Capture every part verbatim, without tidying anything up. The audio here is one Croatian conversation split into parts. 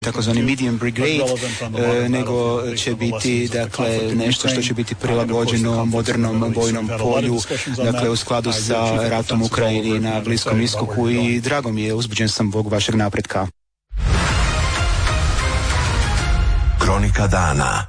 takozvani medium brigade, e, nego će biti dakle nešto što će biti prilagođeno modernom bojnom polju, dakle u skladu sa ratom u Ukrajini na Bliskom istoku i drago mi je, uzbuđen sam zbog vašeg napretka. Kronika dana.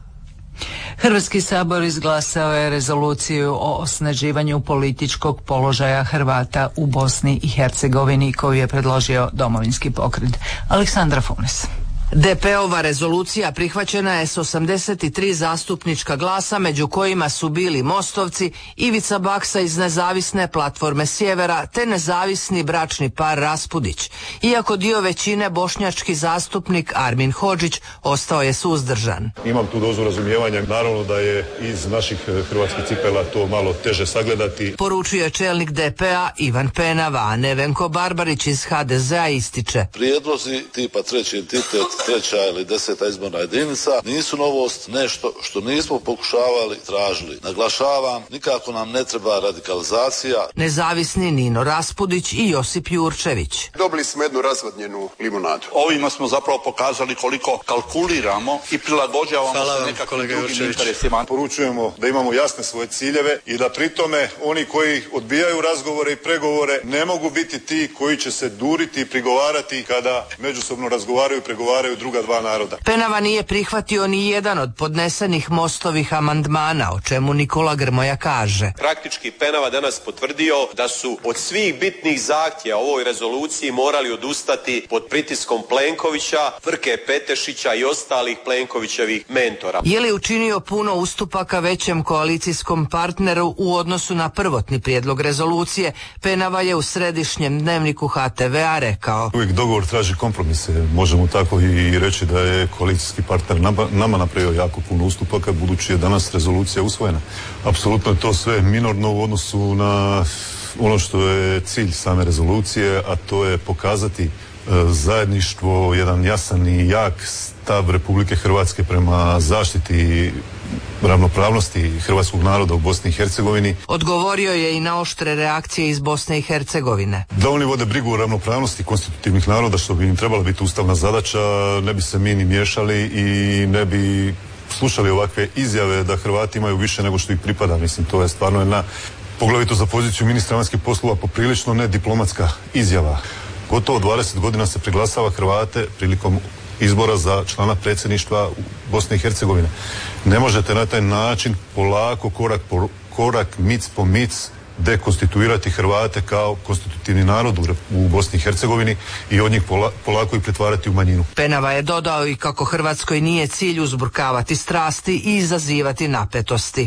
Hrvatski sabor izglasao je rezoluciju o osnaživanju političkog položaja Hrvata u Bosni i Hercegovini koju je predložio Domovinski pokret. Aleksandra Funes. D P-ova rezolucija prihvaćena je s osamdeset tri zastupnička glasa, među kojima su bili Mostovci, Ivica Baksa iz Nezavisne platforme Sjevera te nezavisni bračni par Raspudić. Iako dio većine, bošnjački zastupnik Armin Hodžić ostao je suzdržan. Imam tu dozu razumijevanja, naravno da je iz naših hrvatskih cipela to malo teže sagledati. Poručuje čelnik D P-a Ivan Penava, a Nevenko Barbarić iz H D Z-a ističe. Prijedlozi tipa treći entitet, treća ili deseta izborna jedinica nisu novost, nešto što nismo pokušavali, tražili. Naglašavam, nikako nam ne treba radikalizacija. Nezavisni Nino Raspudić i Josip Jurčević. Dobili smo jednu razvodnjenu limonadu. Ovima smo zapravo pokazali koliko kalkuliramo i prilagođavamo se nekakvim drugim interesima. Poručujemo da imamo jasne svoje ciljeve i da pri tome oni koji odbijaju razgovore i pregovore ne mogu biti ti koji će se duriti i prigovarati kada međusobno razgovaraju i pregovaraju druga dva naroda. Penava nije prihvatio ni jedan od podnesenih Mostovih amandmana, o čemu Nikola Grmoja kaže. Praktički Penava danas potvrdio da su od svih bitnih zahtjeva u ovoj rezoluciji morali odustati pod pritiskom Plenkovića, Frke Petešića i ostalih Plenkovićevih mentora. Je li učinio puno ustupaka većem koalicijskom partneru u odnosu na prvotni prijedlog rezolucije? Penava je u središnjem dnevniku H T V-a rekao. Uvijek dogovor traži kompromise, možemo tako i reći da je koalicijski partner nama, nama napravio jako puno ustupaka, budući je danas rezolucija usvojena. Apsolutno je to sve minorno u odnosu na ono što je cilj same rezolucije, a to je pokazati e, zajedništvo, jedan jasan i jak stav Republike Hrvatske prema zaštiti ravnopravnosti hrvatskog naroda u Bosni i Hercegovini. Odgovorio je i na oštre reakcije iz Bosne i Hercegovine. Da oni vode brigu o ravnopravnosti konstitutivnih naroda, što bi im trebala biti ustavna zadaća, ne bi se mi ni miješali i ne bi slušali ovakve izjave da Hrvati imaju više nego što ih pripada. Mislim, to je stvarno jedna, poglavito za poziciju ministra vanjskih poslova, poprilično nediplomatska izjava. Gotovo dvadeset godina se priglasava Hrvate prilikom izbora za člana predsjedništva Bosne i Hercegovine. Ne možete na taj način polako, korak po korak, mic po mic dekonstituirati Hrvate kao konstitutivni narod u Bosni i Hercegovini i od njih pola, polako i pretvarati u manjinu. Penava je dodao i kako Hrvatskoj nije cilj uzburkavati strasti i izazivati napetosti.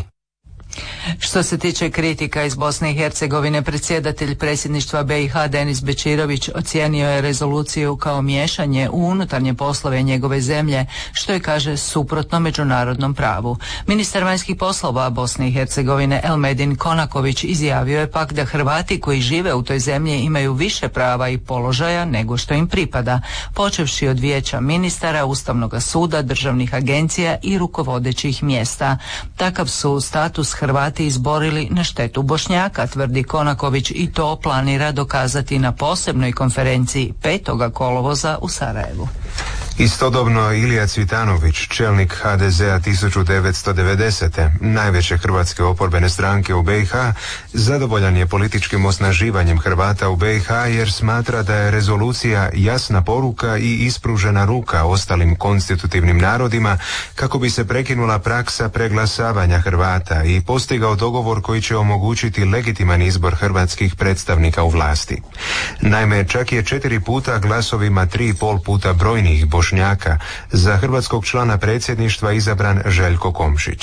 Što se tiče kritika iz Bosne i Hercegovine, predsjedatelj predsjedništva B i H Denis Bečirović ocijenio je rezoluciju kao miješanje u unutarnje poslove njegove zemlje, što je, kaže, suprotno međunarodnom pravu. Ministar vanjskih poslova Bosne i Hercegovine Elmedin Konaković izjavio je pak da Hrvati koji žive u toj zemlji imaju više prava i položaja nego što im pripada, počevši od vijeća ministara, Ustavnog suda, državnih agencija i rukovodećih mjesta. Takav su status Hrvati izborili na štetu Bošnjaka, tvrdi Konaković, i to planira dokazati na posebnoj konferenciji petog kolovoza u Sarajevu. Istodobno Ilija Cvitanović, čelnik H D Z-a tisuću devetsto devedesete, najveće hrvatske oporbene stranke u B i H, zadovoljan je političkim osnaživanjem Hrvata u B i H jer smatra da je rezolucija jasna poruka i ispružena ruka ostalim konstitutivnim narodima kako bi se prekinula praksa preglasavanja Hrvata i postigao dogovor koji će omogućiti legitiman izbor hrvatskih predstavnika u vlasti. Naime, čak je četiri puta glasovima tri i pol puta brojnih Bošnjaka za hrvatskog člana predsjedništva izabran Željko Komšić.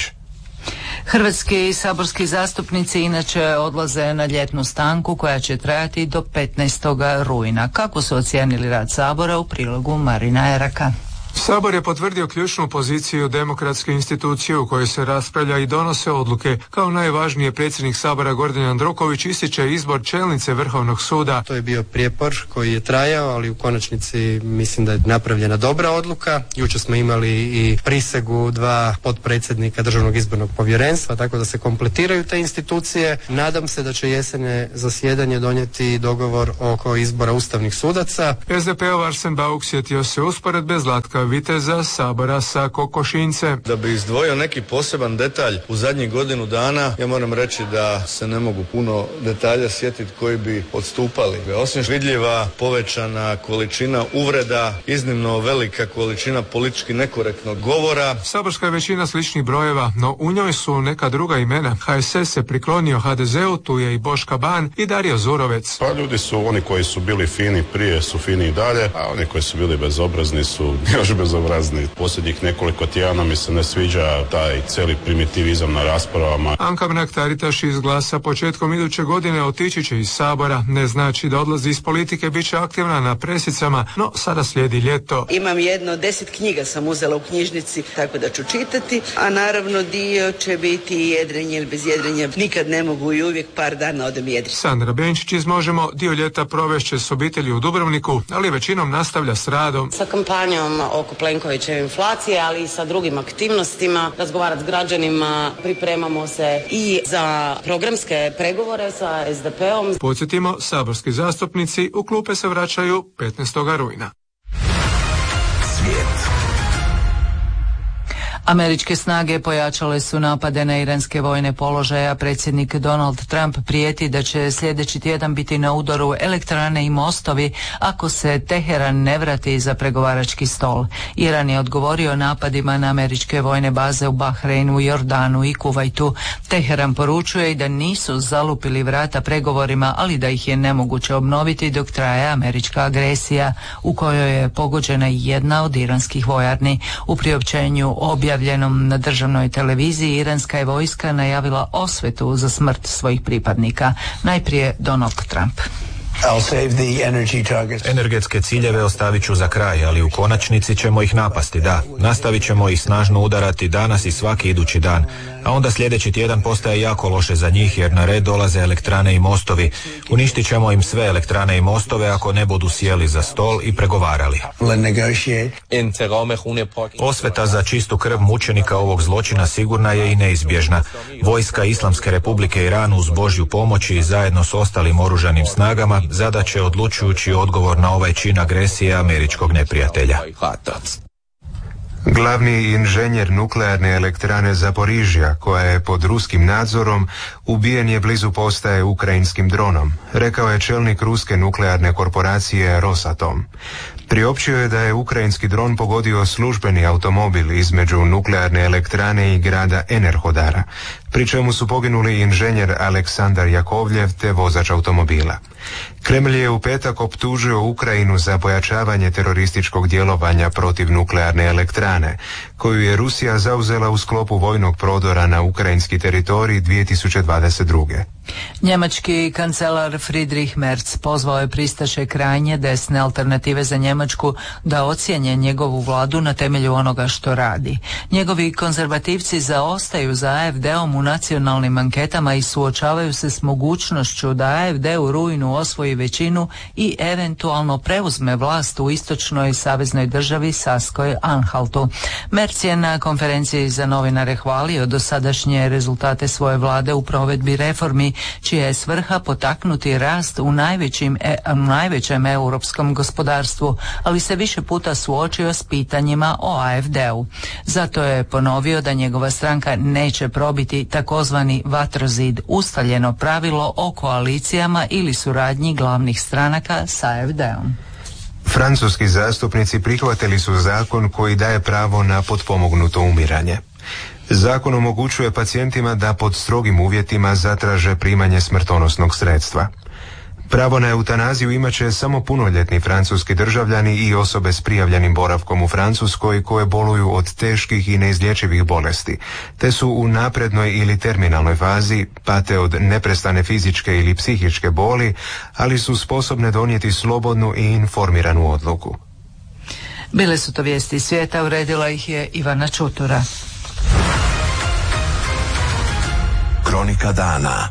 Hrvatski saborski zastupnici inače odlaze na ljetnu stanku koja će trajati do petnaestog rujna. Kako su ocijenili rad Sabora, u prilogu Marina Eraka? Sabor je potvrdio ključnu poziciju demokratske institucije u kojoj se raspravlja i donose odluke. Kao najvažnije predsjednik Sabora Gordan Jandroković ističe izbor čelnice Vrhovnog suda. To je bio prijepor koji je trajao, ali u konačnici mislim da je napravljena dobra odluka. Jučer smo imali i prisegu dva potpredsjednika Državnog izbornog povjerenstva, tako da se kompletiraju te institucije. Nadam se da će jesene zasjedanje donijeti dogovor oko izbora ustavnih sudaca. es de pe-ov Arsen Bauk sjetio se usporedbe Zlatka Viteza Sabora sa kokošince. Da bi izdvojio neki poseban detalj u zadnjih godinu dana, ja moram reći da se ne mogu puno detalja sjetiti koji bi odstupali. Osim vidljiva povećana količina uvreda, iznimno velika količina politički nekorektnog govora. Saborska je većina sličnih brojeva, no u njoj su neka druga imena. ha es es se priklonio ha de zeu, tu je i Boška Ban i Dario Zurovec. Pa ljudi su, oni koji su bili fini prije su fini i dalje, a oni koji su bili bezobrazni su još bezobrazni. Posljednjih nekoliko tjedana mi se ne sviđa taj cijeli primitivizam na raspravama. Anka Mrak-Taritaš iz Glasa početkom iduće godine otići će iz Sabora. Ne znači da odlazi iz politike, bit će aktivna na presicama, no sada slijedi ljeto. Imam jedno deset knjiga sam uzela u knjižnici, tako da ću čitati, a naravno dio će biti jedrenje, jer bez jedrenja nikad ne mogu i uvijek par dana odem jedriti. Sandra Benčić iz Možemo dio ljeta provešće s obitelji u Dubrovniku, ali većinom nastavlja s radom. Sa kampanjom oko Plenkovićeve inflacije, ali i sa drugim aktivnostima, razgovarati s građanima, pripremamo se i za programske pregovore sa es de pe-om. Podsjetimo, saborski zastupnici u klupe se vraćaju petnaestog rujna. Svijet. Američke snage pojačale su napade na iranske vojne položaje, a predsjednik Donald Trump prijeti da će sljedeći tjedan biti na udaru elektrane i mostovi ako se Teheran ne vrati za pregovarački stol. Iran je odgovorio napadima na američke vojne baze u Bahreinu, Jordanu i Kuvajtu. Teheran poručuje i da nisu zalupili vrata pregovorima, ali da ih je nemoguće obnoviti dok traje američka agresija, u kojoj je pogođena jedna od iranskih vojarni. U priopćenju objavljenom na državnoj televiziji iranska je vojska najavila osvetu za smrt svojih pripadnika. Najprije Donald Trump. Energetske ciljeve ostavit ću za kraj, ali u konačnici ćemo ih napasti, da. Nastavit ćemo ih snažno udarati danas i svaki idući dan. A onda sljedeći tjedan postaje jako loše za njih jer na red dolaze elektrane i mostovi. Uništit ćemo im sve elektrane i mostove ako ne budu sjeli za stol i pregovarali. Osveta za čistu krv mučenika ovog zločina sigurna je i neizbježna. Vojska Islamske Republike Iran uz Božju pomoć i zajedno s ostalim oružanim snagama zadaće odlučujući odgovor na ovaj čin agresije američkog neprijatelja. Glavni inženjer nuklearne elektrane Zaporižja, koja je pod ruskim nadzorom, ubijen je blizu postaje ukrajinskim dronom, rekao je čelnik ruske nuklearne korporacije Rosatom. Priopćio je da je ukrajinski dron pogodio službeni automobil između nuklearne elektrane i grada Enerhodara, pri čemu su poginuli inženjer Aleksandar Jakovljev te vozač automobila. Kremlj je u petak optužio Ukrajinu za pojačavanje terorističkog djelovanja protiv nuklearne elektrane, koju je Rusija zauzela u sklopu vojnog prodora na ukrajinski teritorij dvije tisuće dvadeset druge. Njemački kancelar Friedrich Merz pozvao je pristaše krajnje desne alternative za Njemačku da ocijene njegovu vladu na temelju onoga što radi. Njegovi konzervativci zaostaju za a ef de-om u nacionalnim anketama i suočavaju se s mogućnošću da a ef de u rujnu osvoji većinu i eventualno preuzme vlast u istočnoj saveznoj državi Saskoj Anhaltu. Merz je na konferenciji za novinare hvalio dosadašnje rezultate svoje vlade u provedbi reformi, čija je svrha potaknuti rast u najvećim, e, najvećem europskom gospodarstvu, ali se više puta suočio s pitanjima o a ef de-u. Zato je ponovio da njegova stranka neće probiti takozvani vatrozid, ustaljeno pravilo o koalicijama ili suradnji glavnih stranaka s a ef de-om. Francuski zastupnici prihvatili su zakon koji daje pravo na potpomognuto umiranje. Zakon omogućuje pacijentima da pod strogim uvjetima zatraže primanje smrtonosnog sredstva. Pravo na eutanaziju imat će samo punoljetni francuski državljani i osobe s prijavljenim boravkom u Francuskoj koje boluju od teških i neizlječivih bolesti, te su u naprednoj ili terminalnoj fazi, pate od neprestane fizičke ili psihičke boli, ali su sposobne donijeti slobodnu i informiranu odluku. Bile su to vijesti iz svijeta, uredila ih je Ivana Čutura. Kronika dana.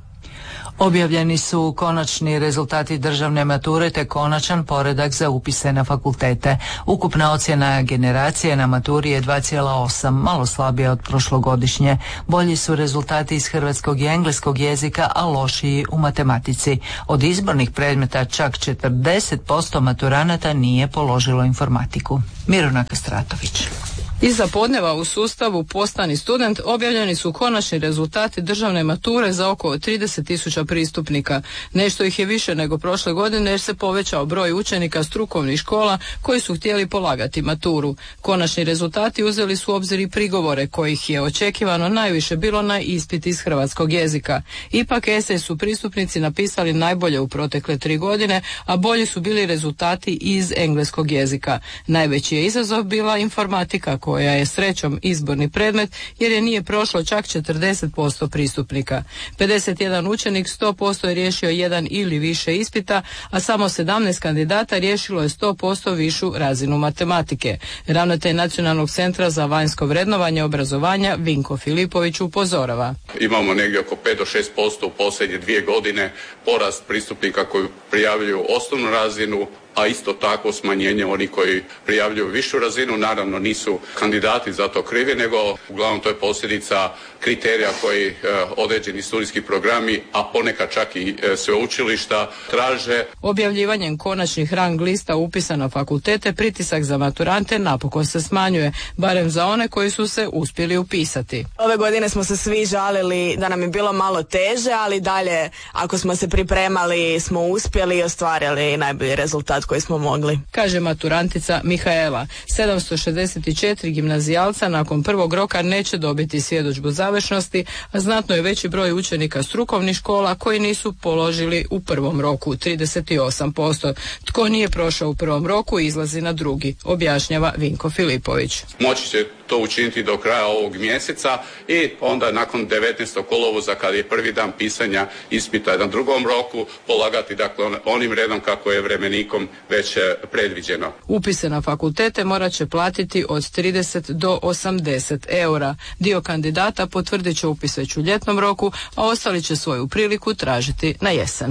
Objavljeni su konačni rezultati državne mature te konačan poredak za upise na fakultete. Ukupna ocjena generacije na maturi je dva zarez osam, malo slabija od prošlogodišnje. Bolji su rezultati iz hrvatskog i engleskog jezika, a lošiji u matematici. Od izbornih predmeta čak četrdeset posto maturanata nije položilo informatiku. Miruna Kastratović. Iza podneva u sustavu Postani student objavljeni su konačni rezultati državne mature za oko trideset tisuća pristupnika. Nešto ih je više nego prošle godine jer se povećao broj učenika strukovnih škola koji su htjeli polagati maturu. Konačni rezultati uzeli su u obzir i prigovore kojih je očekivano najviše bilo na ispit iz hrvatskog jezika. Ipak esej su pristupnici napisali najbolje u protekle tri godine, a bolji su bili rezultati iz engleskog jezika. Najveći je izazov bila informatika, koja je srećom izborni predmet jer je nije prošlo čak četrdeset posto pristupnika. pedeset jedan učenik sto posto je riješio jedan ili više ispita, a samo sedamnaest kandidata riješilo je sto posto višu razinu matematike. Ravnatelj Nacionalnog centra za vanjsko vrednovanje obrazovanja Vinko Filipović upozorava. Imamo negdje oko pet do šest posto u posljednje dvije godine porast pristupnika koji prijavljuju osnovnu razinu, a isto tako smanjenje onih koji prijavljuju višu razinu. Naravno nisu kandidati za to krivi, nego uglavnom to je posljedica kriterija koji e, određeni studijski programi, a ponekad čak i e, sveučilišta traže. Objavljivanjem konačnih rang lista upisa na fakultete pritisak za maturante napokon se smanjuje, barem za one koji su se uspjeli upisati. Ove godine smo se svi žalili da nam je bilo malo teže, ali dalje ako smo se pripremali smo uspjeli i ostvarili najbolji rezultat koji smo mogli. Kaže maturantica Mihaela. sedamsto šezdeset četiri gimnazijalca nakon prvog roka neće dobiti svjedodžbu završnosti, a znatno je veći broj učenika strukovnih škola koji nisu položili u prvom roku, trideset osam posto. Tko nije prošao u prvom roku izlazi na drugi, objašnjava Vinko Filipović. Moći će to učiniti do kraja ovog mjeseca i onda nakon devetnaestog kolovoza kad je prvi dan pisanja ispita na drugom roku polagati dakle onim redom kako je vremenikom već predviđeno. Upise na fakultete morat će platiti od trideset do osamdeset eura. Dio kandidata potvrdit će upis već u ljetnom roku, a ostali će svoju priliku tražiti na jesen.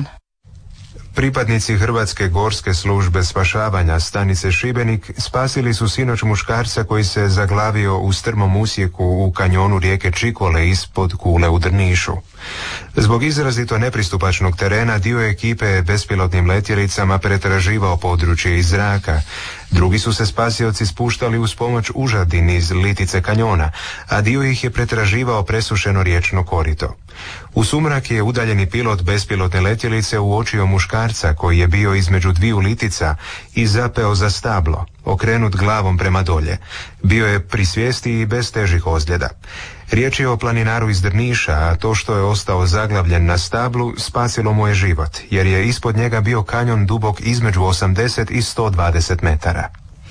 Pripadnici Hrvatske gorske službe spašavanja stanice Šibenik spasili su sinoć muškarca koji se zaglavio u strmom usjeku u kanjonu rijeke Čikole ispod Kule u Drnišu. Zbog izrazito nepristupačnog terena dio ekipe bespilotnim letjelicama pretraživao područje iz zraka. Drugi su se spasioci spuštali uz pomoć užadin iz litice kanjona, a dio ih je pretraživao presušeno riječno korito. U sumrak je udaljeni pilot bespilotne letjelice uočio muškarca koji je bio između dviju litica i zapeo za stablo, okrenut glavom prema dolje. Bio je pri svijesti i bez težih ozljeda. Riječ je o planinaru iz Drniša, a to što je ostao zaglavljen na stablu spasilo mu je život, jer je ispod njega bio kanjon dubok između osamdeset i sto dvadeset metara.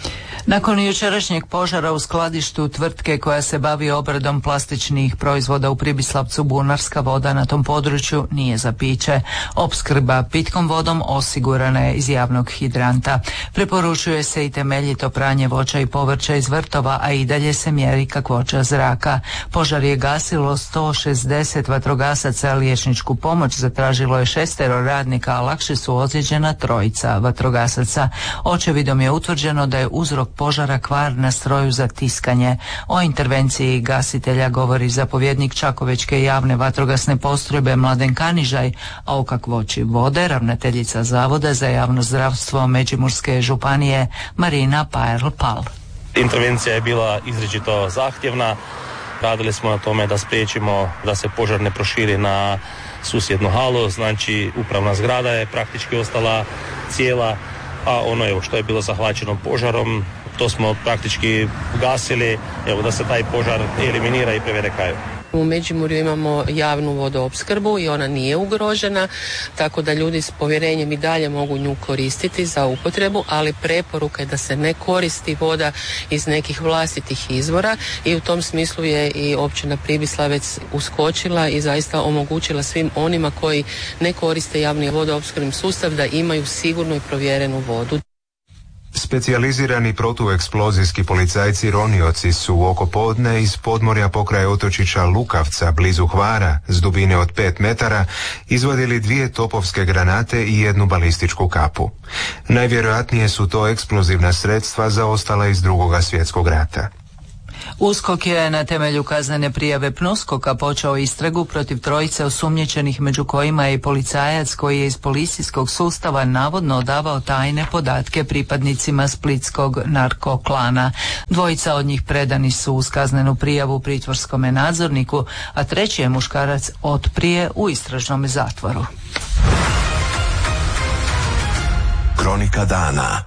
Nakon jučerašnjeg požara u skladištu tvrtke koja se bavi obradom plastičnih proizvoda u Pribislavcu, bunarska voda na tom području nije za piće. Opskrba pitkom vodom osigurana je iz javnog hidranta. Preporučuje se i temeljito pranje voća i povrća iz vrtova, a i dalje se mjeri kakvoća zraka. Požar je gasilo sto šezdeset vatrogasaca, liječničku pomoć zatražilo je šestero radnika, a lakše su ozlijeđena trojica vatrogasaca. Očevidom je utvrđeno da je uzrok požara kvar na stroju za tiskanje. O intervenciji gasitelja govori zapovjednik Čakovečke javne vatrogasne postrojbe Mladen Kanižaj, a o kakvoći vode ravnateljica Zavoda za javno zdravstvo Međimurske županije Marina Pajerl-Pal. Intervencija je bila izričito zahtjevna. Radili smo na tome da spriječimo da se požar ne proširi na susjednu halu, znači upravna zgrada je praktički ostala cijela, a ono evo što je bilo zahvaćeno požarom, to smo praktički ugasili, evo da se taj požar eliminira i privede kraju. U Međimurju imamo javnu vodoopskrbu i ona nije ugrožena, tako da ljudi s povjerenjem i dalje mogu nju koristiti za upotrebu, ali preporuka je da se ne koristi voda iz nekih vlastitih izvora i u tom smislu je i općina Pribislavec uskočila i zaista omogućila svim onima koji ne koriste javni vodoopskrbni sustav da imaju sigurnu i provjerenu vodu. Specijalizirani protueksplozijski policajci ronioci su oko podne iz podmorja pokraj otočića Lukavca blizu Hvara s dubine od pet metara izvadili dvije topovske granate i jednu balističku kapu. Najvjerojatnije su to eksplozivna sredstva zaostala iz Drugoga svjetskog rata. USKOK je na temelju kaznene prijave PNUSKOK-a počeo istragu protiv trojice osumnjičenih, među kojima je i policajac koji je iz policijskog sustava navodno odavao tajne podatke pripadnicima splitskog narkoklana. Dvojica od njih predani su uz kaznenu prijavu pritvorskome nadzorniku, a treći je muškarac od prije u istražnom zatvoru. Kronika dana.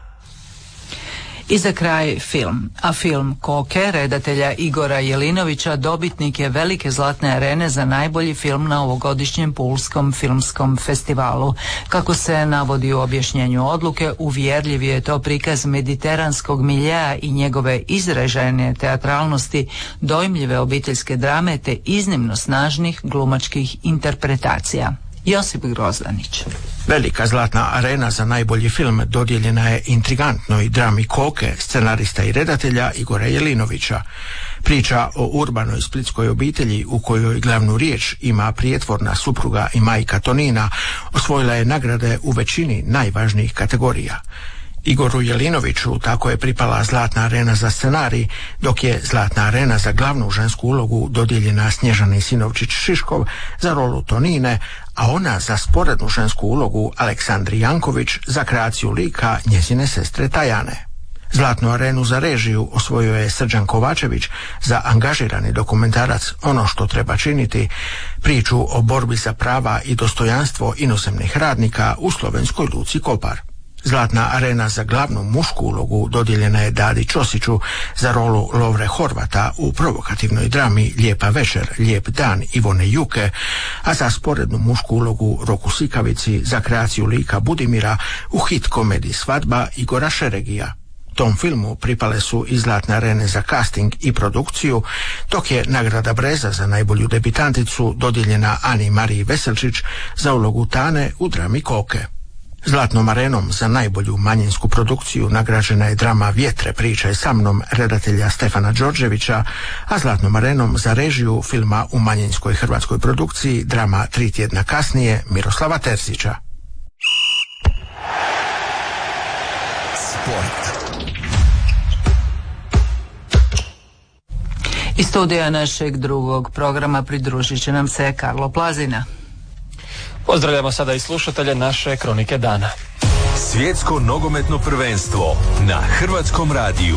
I za kraj film. A film Koke, redatelja Igora Jelinovića, dobitnik je velike zlatne arene za najbolji film na ovogodišnjem Pulskom filmskom festivalu. Kako se navodi u objašnjenju odluke, uvjerljiv je to prikaz mediteranskog miljea i njegove izražajne teatralnosti, dojmljive obiteljske drame te iznimno snažnih glumačkih interpretacija. Josip Grozdanić. Velika zlatna arena za najbolji film dodijeljena je intrigantnoj drami Koke, scenarista i redatelja Igora Jelinovića. Priča o urbanoj splitskoj obitelji u kojoj glavnu riječ ima prijetvorna supruga i majka Tonina osvojila je nagrade u većini najvažnijih kategorija. Igoru Jelinoviću tako je pripala zlatna arena za scenarij, dok je zlatna arena za glavnu žensku ulogu dodijeljena Snježani Sinovčić-Šiškov za rolu Tonine, a ona za sporednu žensku ulogu Aleksandri Janković za kreaciju lika njezine sestre Tajane. Zlatnu arenu za režiju osvojio je Srđan Kovačević za angažirani dokumentarac Ono što treba činiti, priču o borbi za prava i dostojanstvo inozemnih radnika u slovenskoj luci Kopar. Zlatna arena za glavnu mušku ulogu dodijeljena je Dadi Ćosiću za rolu Lovre Horvata u provokativnoj drami Lijepa večer, lijep dan Ivone Juke, a za sporednu mušku ulogu Roku Sikavici za kreaciju lika Budimira u hit komediji Svadba Igora Šeregija. Tom filmu pripale su i zlatne arene za casting i produkciju, dok je nagrada Breza za najbolju debitanticu dodijeljena Ani Mariji Veselčić za ulogu Tane u drami Koke. Zlatnom arenom za najbolju manjinsku produkciju nagrađena je drama Vjetre pričaj sa mnom redatelja Stefana Đorđevića, a zlatnom arenom za režiju filma u manjinskoj hrvatskoj produkciji drama Tri tjedna kasnije Miroslava Terzića. Sport. Iz studija našeg drugog programa pridružit će nam se Karlo Plazina. Pozdravljamo sada i slušatelje naše Kronike dana. Svjetsko nogometno prvenstvo na Hrvatskom radiju.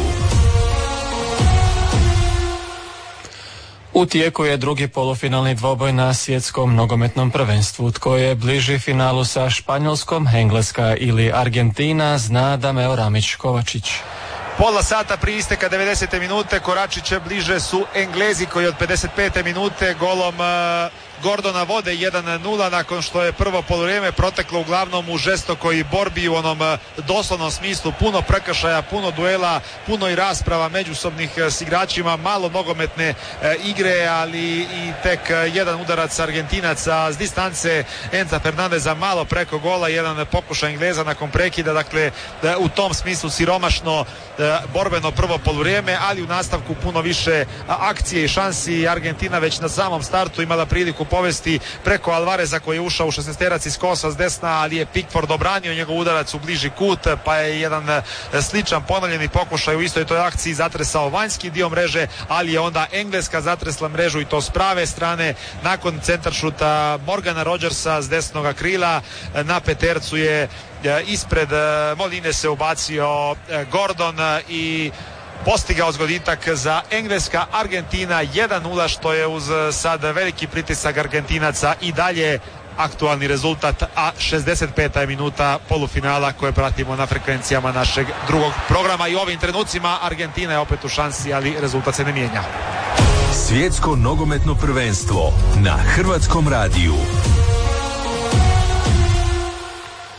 U tijeku je drugi polufinalni dvoboj na svjetskom nogometnom prvenstvu. Tko je bliži finalu sa Španjolskom, Engleska ili Argentina, zna Dameo Ramić-Kovačić. Pola sata prije isteka devedesete minute Koračića bliže su Englezi koji od pedeset pete minute golom uh, Gordona vode jedan nula nakon što je prvo poluvrijeme proteklo uglavnom u žestokoj borbi u onom uh, doslovnom smislu, puno prekršaja, puno duela, puno i rasprava međusobnih uh, s igračima, malo nogometne uh, igre, ali i tek uh, jedan udarac Argentinaca s distance Enza Fernandeza malo preko gola, jedan pokušaj Engleza nakon prekida, dakle da, u tom smislu siromašno borbeno prvo poluvrijeme, ali u nastavku puno više akcije i šansi. Argentina već na samom startu imala priliku povesti preko Alvareza koji je ušao u šesnaesterac iz kosa s desna, ali je Pickford obranio njegov udarac u bliži kut, pa je jedan sličan ponovljeni pokušaj u istoj toj akciji zatresao vanjski dio mreže, ali je onda Engleska zatresla mrežu i to s prave strane nakon centaršuta Morgana Rodgersa s desnoga krila. Na petercu je ispred Moline se ubacio Gordon i postigao zgoditak za Engleska. Argentina jedan nula, što je uz sad veliki pritisak Argentinaca i dalje aktualni rezultat, a šezdeset peta je minuta polufinala koje pratimo na frekvencijama našeg drugog programa i ovim trenucima Argentina je opet u šansi, ali rezultat se ne mijenja. Svjetsko nogometno prvenstvo na Hrvatskom radiju.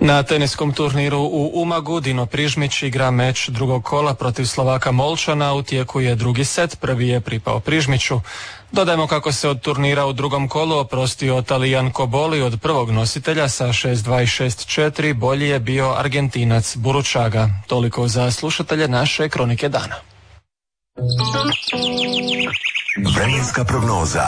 Na teniskom turniru u Umagu Dino Prižmić igra meč drugog kola protiv Slovaka Molčana, u tijeku je drugi set, prvi je pripao Prižmiću. Dodajmo kako se od turnira u drugom kolu oprostio Talijan Koboli od prvog nositelja sa šest dva i šest četiri, bolji je bio Argentinac Buručaga. Toliko za slušatelje naše Kronike dana. Vremenska prognoza.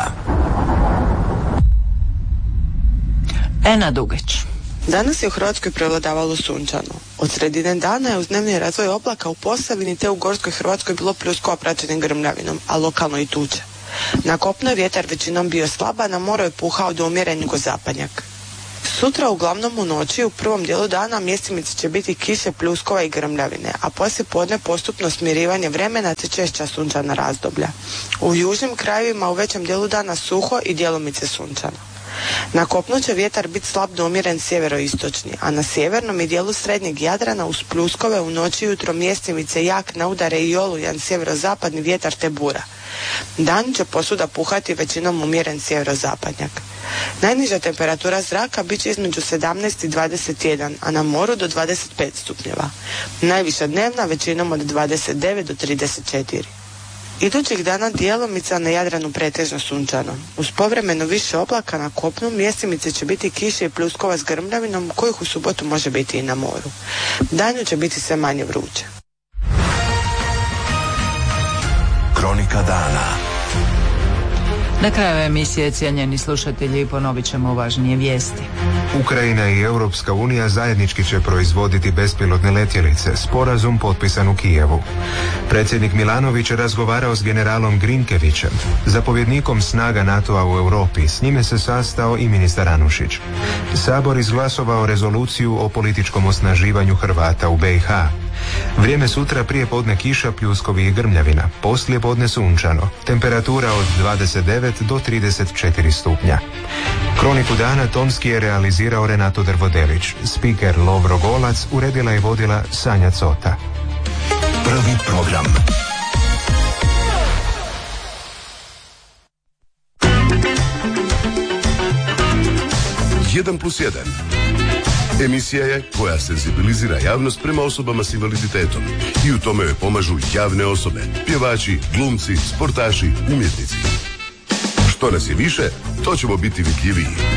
Ena Dugeć. Danas je u Hrvatskoj prevladavalo sunčano. Od sredine dana je uz dnevni razvoj oblaka u Posavini te u Gorskoj Hrvatskoj bilo pljuskova praćenim grmljavinom, a lokalno i tuče. Na kopnu je vjetar većinom bio slab, a na moru je puhao do umjeren jugozapadnjak. Sutra uglavnom u noći u prvom dijelu dana mjestimice će biti kiše, pljuskova i grmljavine, a poslije podne postupno smirivanje vremena te češća sunčana razdoblja. U južnim krajevima u većem dijelu dana suho i djelomice sunčano. Na kopnu će vjetar biti slab do umjeren sjeveroistočni, a na sjevernom i dijelu srednjeg Jadrana uz pljuskove u noći i jutro mjestimice jak na udare i olujan sjeverozapadni vjetar te bura. Dan će posuda puhati većinom umjeren sjeverozapadnjak. Najniža temperatura zraka bit će između sedamnaest i dvadeset jedan, a na moru do dvadeset pet stupnjeva. Najviša dnevna većinom od dvadeset devet do trideset četiri. Idućih dana djelomica na Jadranu pretežno sunčano. Uz povremeno više oblaka na kopnu mjestimice će biti kiše i pljuskova s grmljavinom, kojih u subotu može biti i na moru. Danju će biti sve manje vruće. Kronika dana. Na kraju emisije, cijenjeni slušatelji, ponovit ćemo važnije vijesti. Ukrajina i Europska unija zajednički će proizvoditi bespilotne letjelice, sporazum potpisan u Kijevu. Predsjednik Milanović razgovarao s generalom Grinkevićem, zapovjednikom snaga NATO-a u Europi. S njime se sastao i ministar Anušić. Sabor izglasovao rezoluciju o političkom osnaživanju Hrvata u B i H. Vrijeme sutra prije podne kiša, pljuskovi i grmljavina, poslije podne sunčano, temperatura od dvadeset devet do trideset četiri stupnja. Kroniku dana tonski je realizirao Renato Drvodelić, spiker Lovro Golac, uredila i vodila Sanja Cota. Prvi program. jedan plus jedan. Emisija je koja senzibilizira javnost prema osobama s invaliditetom i u tome joj pomažu javne osobe, pjevači, glumci, sportaši, umjetnici. Što nas je više, to ćemo biti vidljiviji.